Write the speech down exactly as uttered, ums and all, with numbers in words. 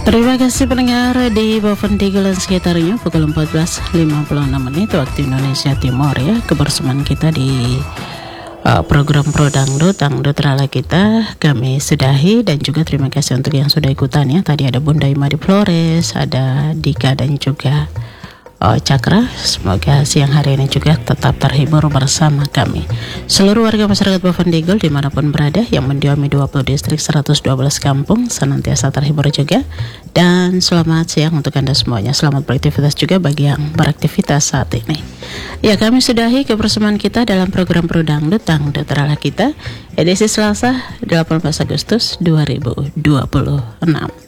Terima kasih pendengar di Bovendigul dan sekitarnya pukul empat belas lima puluh enam menit waktu Indonesia Timur ya. Kebersamaan kita di uh, program Pro Dangdut, Dangdut Rala kita kami sudahi, dan juga terima kasih untuk yang sudah ikutan ya. Tadi ada Bunda Imadi Flores, ada Dika dan juga Oh, Cakra. Semoga siang hari ini juga tetap terhibur bersama kami. Seluruh warga masyarakat Bovendigul dimanapun berada yang mendiami dua puluh distrik seratus dua belas kampung senantiasa terhibur juga. Dan selamat siang untuk Anda semuanya. Selamat beraktivitas juga bagi yang beraktivitas saat ini. Ya, kami sudahi kebersamaan kita dalam program Pro Dangdut, Dangdut Rala kita, edisi Selasa delapan belas Agustus dua ribu dua puluh enam.